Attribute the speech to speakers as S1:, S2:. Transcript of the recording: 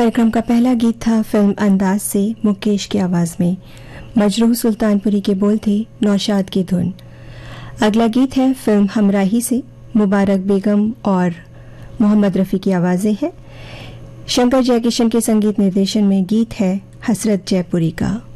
S1: कार्यक्रम का पहला गीत था फिल्म अंदाज से मुकेश की आवाज में। मजरूह सुल्तानपुरी के बोल थे, नौशाद की धुन। अगला गीत है फिल्म हमराही से, मुबारक बेगम और मोहम्मद रफ़ी की आवाज़ें हैं। शंकर जयकिशन के संगीत निर्देशन में गीत है हसरत जयपुरी का।